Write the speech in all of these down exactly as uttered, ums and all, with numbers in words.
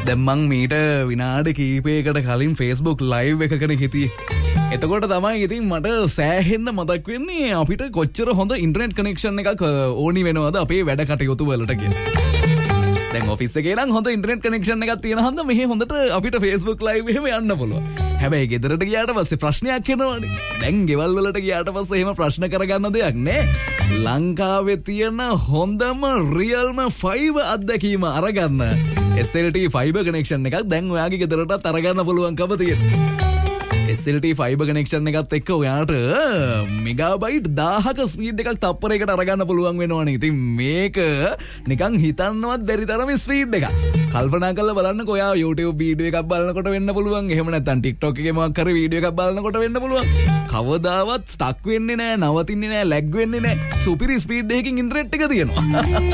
දැන් මං මීට විනාඩි කීපයකට කලින් Facebook live එකකට හිටියේ. එතකොට තමයි ඉතින් මට සෑහෙන්න මතක් වෙන්නේ අපිට කොච්චර හොඳ ඉන්ටර්නෙට් කනෙක්ෂන් එකක් ඕනි වෙනවද අපේ වැඩ කටයුතු වලට කියලා. දැන් ඔෆිස් එකේ නම් හොඳ ඉන්ටර්නෙට් කනෙක්ෂන් එකක් තියෙන හන්ද මෙහෙ හොඳට අපිට Facebook live එහෙම යන්න පුළුවන්. හැබැයි ගෙදරට ගියාට පස්සේ ප්‍රශ්නයක් එනවනේ. දැන් ගෙවල් වලට ගියාට පස්සේ එහෙම ප්‍රශ්න කරගන්න දෙයක් නෑ. ලංකාවේ තියෙන හොඳම රියල්ම ෆයිබර් අත්දැකීම අරගන්න S L T fibre connection එකක් දැන් ඔයාගේ ගෙදරටත් අරගන්න පුළුවන්කම තියෙනවා. S L T fibre connection එකත් එක්ක ඔයාට මෙගාබයිට් දහයක ස්පීඩ් එකක් තප්පරයකට අරගන්න පුළුවන් වෙනවනේ. ඉතින් මේක නිකන් හිතන්නවත් බැරි තරම ස්පීඩ් එකක්. කල්පනා කරලා බලන්නකෝ ඔයා YouTube වීඩියෝ එකක් බලනකොට වෙන්න පුළුවන්. එහෙම නැත්නම් TikTok එකේ මොකක් හරි වීඩියෝ එකක් බලනකොට වෙන්න පුළුවන්. කවදාවත් ස්ටක් වෙන්නේ නැහැ, නවතින්නේ නැහැ, ලැග් වෙන්නේ නැහැ. සුපිරි ස්පීඩ් එකකින් ඉන්ටර්නෙට් එක තියෙනවා.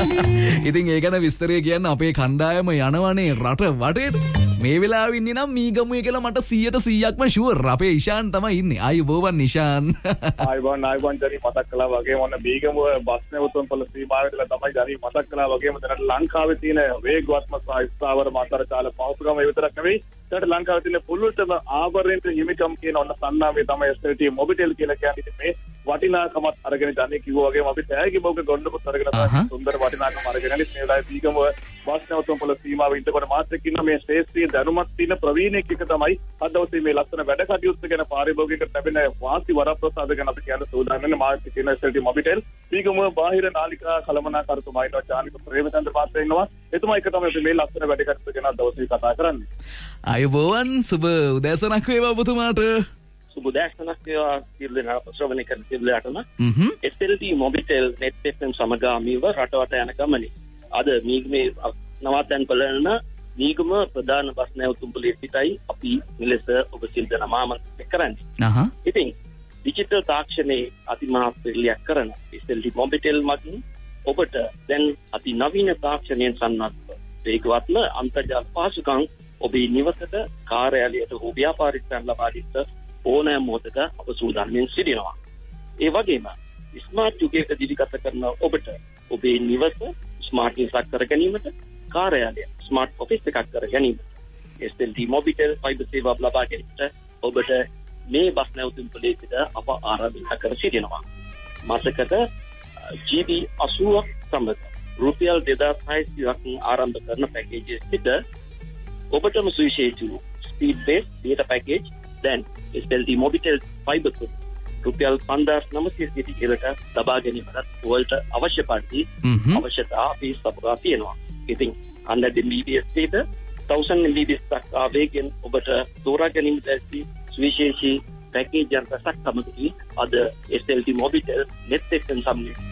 ඉතින් ඒ ගැන විස්තරය කියන්න අපේ කණ්ඩායම යනවනේ රට වටේට. මේ වෙලාවෙ ඉන්නේ නම් මීගමුවේ කියලා මට සීයට සීයක්ම ෂුවර්. අපේ ඉෂාන් තමයි ඉන්නේ. ආයුබෝවන් නිෂාන්. ආයුබෝවන් ආයුබෝවන් ජනි මතක් කළා වගේම ඔන්න මීගමුව බස් නැවතුම් පොළ සීමාවෙදලා තමයි ජනි මතක් කළා වගේම දැනට ලංකාවේ තියෙන වේගවත්ම සහ ස්ථාවර මාතර චාල පහසුකම ඒ විතරක් නෙවෙයි දැනට ලංකාවේ තියෙන පුළුල්තම ආවරණයට හිමිකම් කියන ඔන්න සන්නාමයේ තමයි S L T මොබිටෙල් කියලා කියන්නේ. මේ වටිනාකමත් අරගෙන ජනි කිව්වා වගේම අපි තෑගි බෝක ගොන්නකුත් අරගෙන තමයි සුන්දර වටිනාකම අරගෙන ඉන්නේ. මේ වෙලාවේ මීගමුව බස් නැවතුම් පොළ සීමාවෙ ඉන්නකොට මාත් එක්ක ඉන්න මේ ශ්‍රේෂ්ඨ දැනුමක් තියෙන ප්‍රවීණෙක් එක තමයි අද දවසේ මේ ලස්සන වැඩ කටයුතු ගැන පාරිභෝගිකයට ලැබෙන වාසි වරප්‍රසාද ගැන අපි කියන්න සූදානම් වෙන මාත් එක්ක ඉන්න S L T Mobitel Meegamuwa බාහිර නාලිකා කළමනාකරුතුමා ඉන්නවා චානික ප්‍රේමචන්ද්‍ර පාත්‍රය ඉන්නවා. එතුමා එක තමයි අපි මේ ලස්සන වැඩ කටයුතු ගැන දවසේ කතා කරන්නේ. ආයුබෝවන් සුබ උදෑසනක් වේවා පුතුමාට. සුබ උදෑසනක් වේවා සියලු දෙනා ශ්‍රවණය කරන සියලු දෙනාටම. S L T Mobitel net F M සමගාමීව රටවට යන ගමනේ අද මීගමේ නවාතැන් පළන මීගම ප්‍රධාන බස් නැවතුම් පොළේ සිටයි අපි මෙලෙස ඔබ සියලු දෙනා ආමන්ත්‍රණය කරන්නේ. ඉතින් ඩිජිටල් තාක්ෂණයේ අතිමහත් පෙරලියක් කරන S L T මොබිටෙල් මගින් ඔබට දැන් අති නවීන තාක්ෂණයෙන් සන්නද්ධ වේගවත්ම අන්තර්ජාල පහසුකම් ඔබේ නිවසට කාර්යාලයට හෝ ව්‍යාපාරිකයන් ලබා දෙන්න ඕනෑම මොහොතක අප සූදානම්ෙන් සිටිනවා. ඒ වගේම ස්මාර්ට් යුගයක දිවිගත කරන ඔබට ඔබේ නිවස ස්මාර්ට් ඉන්ෆ්‍රා කර ගැනීමට කාර්යාලය ස්මාර්ට් ඔෆිස් එකක් කර ගැනීමට S L T Mobitel fibre සේවාව ලබා ගැනීමට ඔබට මේ බස් නැවතුම් පොළේ සිට අප ආරාධනා කර සිටිනවා. මාසකට G B අසූවක් සමග රුපියල් දෙදාස් හයසියයක් ආරම්භ කරන පැකේජස් සිට ඔබටම සුවිශේෂී ස්පීඩ් බේස් data package දැන් S L T Mobitel fibre රුපියල් පන්දාස් නවසිය සිට ඉහළට ලබා ගැනීමට ඔයාලට අවශ්‍ය පරිදි අවශ්‍යතා අපි සපුරා තියෙනවා. ඉතින් hundred M B P S සිට thousand M B P S දක්වා වේගෙන් ඔබට තෝරා ගැනීමට ඇති සුවිශේෂී පැකේජ් යන රසක් තමයි අද S L T Mobitel net F M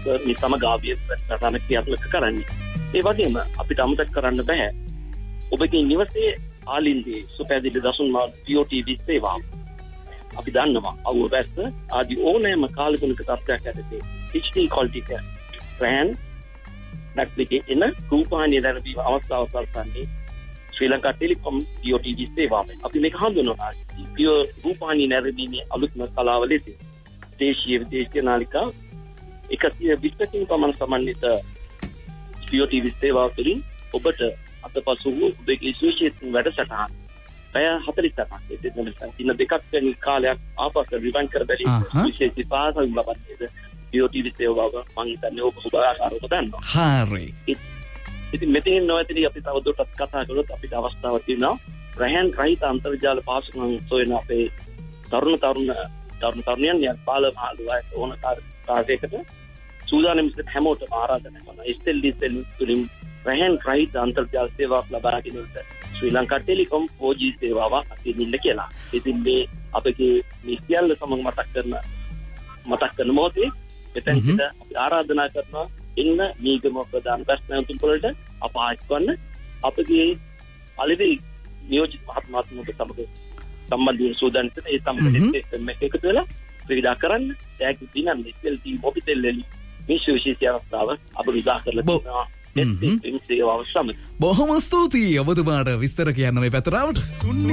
සමගාමීව ප්‍රධාන ක්‍රියාත්මක කරන්නේ. ඒ වගේම අපිට අමතක කරන්න බෑ ඔබගේ නිවසේ ආලින්දේ සුපැදිලි දසුන් මාර්ග P O T V සේවාව. අපි දන්නවා අවුවැස්ස ආදී ඕනෑම කාලගුණික තත්ත්වයක් ඇතිවේ H D quality එක brand නැත්නම් එන රූපවාහිනිය දැරීම අවස්ථාව සලසන්නේ ශ්‍රී Lanka Telecom P O T V සේවාවෙන්. අපි මේක හඳුන්වනවා පිය රූපවාහිනිය නැරීමේ අලුත්ම කලාව ලෙස. දේශීය විදේශීය නාලිකා එකසිය විස්සකින් පමණ සමන්විත P O T V සේවාව තුළින් ඔබට අතපසු වූ ඔබගේ සුවිශේෂී වැඩසටහන් පැය හතළිසක් දින දෙකක් වැනි කාලයක් ආපසු රිවයින්ඩ් කර බැලීම විශේෂී පාසල් ලබන්නේද P O T V සේවාව මම හිතන්නේ ඔබ ඔබ ආකාරව දන්නවා. හරි. ඉතින් මෙතන නොඇතිලි අපි තවදුරටත් කතා කළොත් අපිට අවස්ථාවක් තියෙනවා රහයන් රහිත අන්තර්ජාල පාසුකම් සොයන අපේ තරුණ තරුණ තරුණ තරුණියන් ය බාල මහලු අය ඕන කාර්යයකට සූදානම් සිට හැමෝටම ආරාධනා කරනවා. S L T තුලින් රහයන් රහිත අන්තර්ජාල සේවාවක් ලබා ගැනීමට ශ්‍රී ලංකා ටෙලිකොම් four G සේවාව අතිමින්න කියලා. ඉතින් මේ අපගේ මේ සියල්ල සමග මතක් කරන මතක් කරන මොහොතේ මෙතන සිට අපි ආරාධනා කරනවා ඉන්න මීගම ප්‍රධාන බස් නැවතුම් පොළට අප ආයතන අපගේ අලෙවි නියෝජිත මහත්මතුන්ට සමග සම්බන්ධ වූ සූදානම් සිට ඒ සමග මේක එකතු වෙලා ක්‍රීඩා කරන්න tag දිනන්න S L T Mobitel වලින් මේ විශේෂ අවස්ථාව අප විදා කරලා තියෙනවා. බොහොම ස්තුතියි ඔබතුමාට විස්තර කියන්න මේ පැතරාවට.